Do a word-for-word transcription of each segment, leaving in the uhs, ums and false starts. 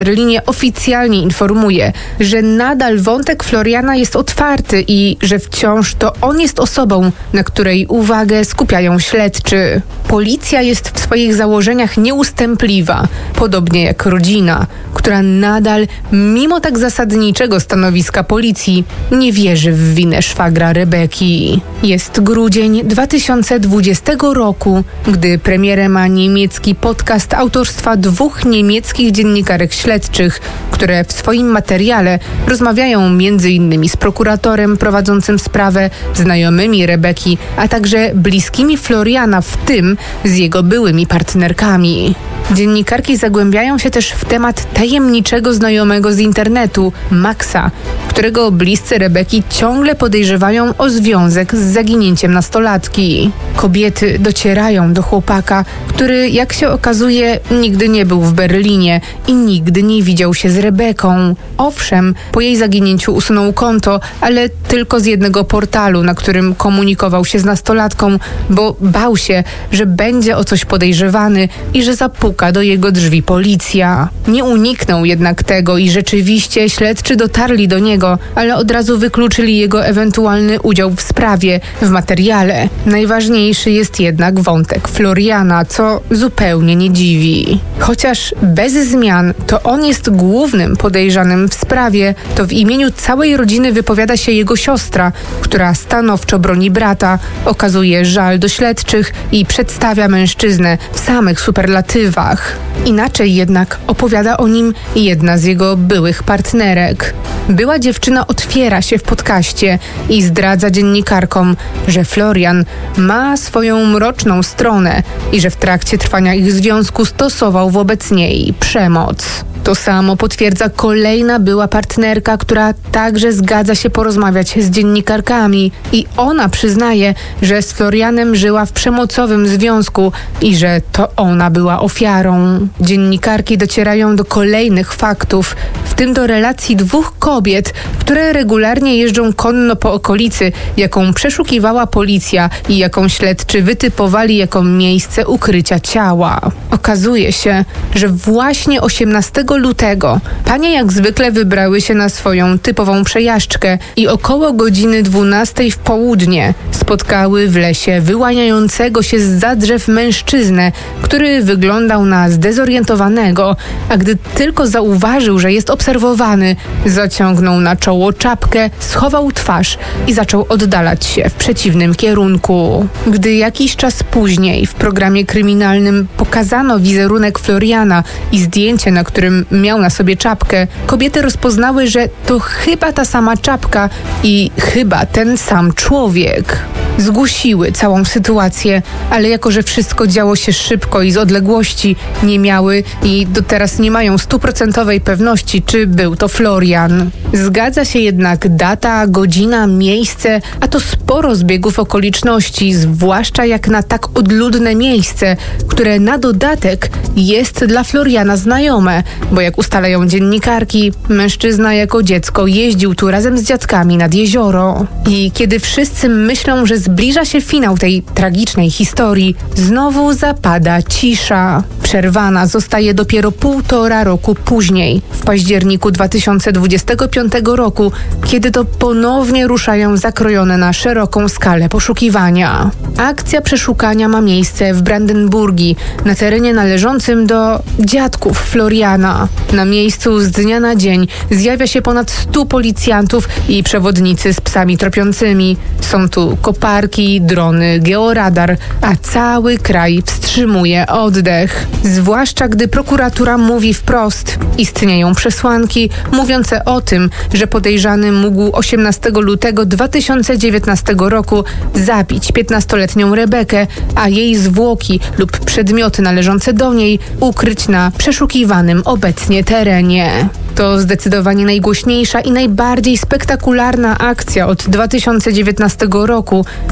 Berlinie oficjalnie informuje, że nadal wątek Floriana jest otwarty i że wciąż to on jest osobą, na której uwagę skupiają śledczy. Policja jest w swoich założeniach nieustępliwa, podobnie jak rodzina, która nadal, mimo tak zasadniczego stanowiska policji, nie wierzy w winę szwagra Rebeki. Jest grudzień dwa tysiące dwudziestego roku, gdy premierę ma niemiecki podcast autorstwa dwóch niemieckich dziennikarek śledczych, które w swoim materiale rozmawiają między innymi z prokuratorem prowadzącym sprawę, znajomymi Rebeki, a także bliskimi Floriana, w tym z jego byłymi partnerkami. Dziennikarki zagłębiają się też w temat tajemniczego znajomego z internetu, Maxa, którego bliscy Rebeki ciągle podejrzewają o związek z zaginięciem nastolatki. Kobiety docierają do chłopaka, który, jak się okazuje, nigdy nie był w Berlinie i nigdy nie widział się z Rebeką. Owszem, po jej zaginięciu usunął konto, ale tylko z jednego portalu, na którym komunikował się z nastolatką, bo bał się, że będzie o coś podejrzewany i że zapuka do jego drzwi policja. Nie uniknął jednak tego i rzeczywiście śledczy dotarli do niego, ale od razu wykluczyli jego ewentualny udział w sprawie. W materiale najważniejszy jest jednak wątek Floriana, co zupełnie nie dziwi. Chociaż bez zmian to on jest głównym podejrzanym w sprawie, to w imieniu całej rodziny wypowiada się jego siostra, która stanowczo broni brata, okazuje żal do śledczych i przedstawia mężczyznę w samych superlatywach. Inaczej jednak opowiada o nim jedna z jego byłych partnerek. Była dziewczyna otwiera się w podcaście i zdradza dziennikarkom, że Florian ma swoją mroczną stronę i że w trakcie trwania ich związku stosował wobec niej przemoc. To samo potwierdza kolejna była partnerka, która także zgadza się porozmawiać z dziennikarkami i ona przyznaje, że z Florianem żyła w przemocowym związku i że to ona była ofiarą. Dziennikarki docierają do kolejnych faktów, w tym do relacji dwóch kobiet, które regularnie jeżdżą konno po okolicy, jaką przeszukiwała policja i jaką śledczy wytypowali jako miejsce ukrycia ciała. Okazuje się, że właśnie osiemnastego lutego panie jak zwykle wybrały się na swoją typową przejażdżkę i około godziny dwunastej w południe spotkały w lesie wyłaniającego się zza drzew mężczyznę, który wyglądał na zdezorientowanego, a gdy tylko zauważył, że jest obserwowany, zaciągnął na czoło czapkę, schował twarz i zaczął oddalać się w przeciwnym kierunku. Gdy jakiś czas później w programie kryminalnym pokazano wizerunek Floriana i zdjęcie, na którym miał na sobie czapkę, kobiety rozpoznały, że to chyba ta sama czapka i chyba ten sam człowiek. Zgłosiły całą sytuację, ale jako że wszystko działo się szybko i z odległości, nie miały i do teraz nie mają stuprocentowej pewności, czy był to Florian. Zgadza się jednak data, godzina, miejsce, a to sporo zbiegów okoliczności, zwłaszcza jak na tak odludne miejsce, które na dodatek jest dla Floriana znajome, bo jak ustalają dziennikarki, mężczyzna jako dziecko jeździł tu razem z dziadkami nad jezioro. I kiedy wszyscy myślą, że zbliża się finał tej tragicznej historii, znowu zapada cisza. Przerwana zostaje dopiero półtora roku później, w październiku dwa tysiące dwudziestego piątego roku, kiedy to ponownie ruszają zakrojone na szeroką skalę poszukiwania. Akcja przeszukania ma miejsce w Brandenburgii, na terenie należącym do dziadków Floriana. Na miejscu z dnia na dzień zjawia się ponad stu policjantów i przewodnicy z psami tropiącymi. Są tu koparki, drony, georadar, a cały kraj wstrzymuje oddech. Zwłaszcza gdy prokuratura mówi wprost. Istnieją przesłanki mówiące o tym, że podejrzany mógł osiemnastego lutego dwa tysiące dziewiętnastego roku zabić piętnastoletnią Rebekę, a jej zwłoki lub przedmioty należące do niej ukryć na przeszukiwanym obecnie terenie. To zdecydowanie najgłośniejsza i najbardziej spektakularna akcja od dwa tysiące dziewiętnastego roku,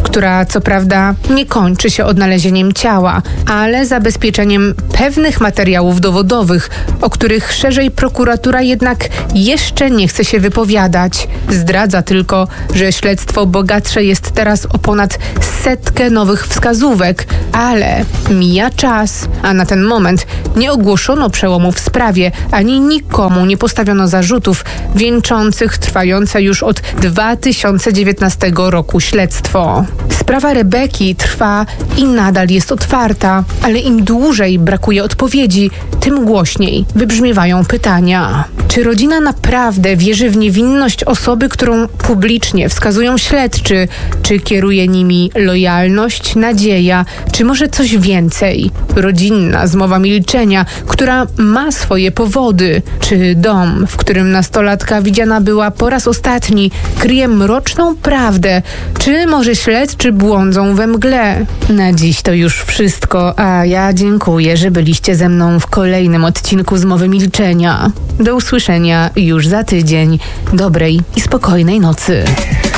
która co prawda nie kończy się odnalezieniem ciała, ale zabezpieczeniem pewnych materiałów dowodowych, o których szerzej prokuratura jednak jeszcze nie chce się wypowiadać. Zdradza tylko, że śledztwo bogatsze jest teraz o ponad setkę nowych wskazówek, ale mija czas, a na ten moment nie ogłoszono przełomu w sprawie, ani nikomu nie postawiono zarzutów wieńczących trwające już od dwa tysiące dziewiętnastego roku śledztwo. Sprawa Rebeki trwa i nadal jest otwarta, ale im dłużej brakuje odpowiedzi, tym głośniej wybrzmiewają pytania. Czy rodzina naprawdę wierzy w niewinność osoby, którą publicznie wskazują śledczy? Czy kieruje nimi lojalność, nadzieja, czy może coś więcej? Rodzinna zmowa milczenia, która ma swoje powody. Czy dom, w którym nastolatka widziana była po raz ostatni, kryje mroczną prawdę? Czy może śledczy błądzą we mgle? Na dziś to już wszystko, a ja dziękuję, że byliście ze mną w kolejnym odcinku Zmowy Milczenia. Do usłyszenia już za tydzień. Dobrej i spokojnej nocy.